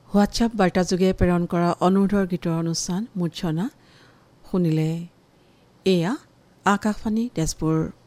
WhatsApp বাৰ্তাযোগে প্ৰেৰণ কৰা অনুৰোধৰ গীতৰ অনুষ্ঠান মূৰ্ছনা শুনিলে। এয়া আকাশবাণী তেজপুৰ